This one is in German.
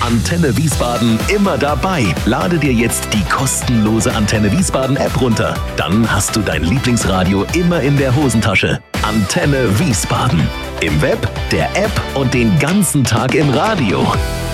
Antenne Wiesbaden immer dabei. Lade dir jetzt die kostenlose Antenne Wiesbaden App runter. Dann hast du dein Lieblingsradio immer in der Hosentasche. Antenne Wiesbaden. Im Web, der App und den ganzen Tag im Radio.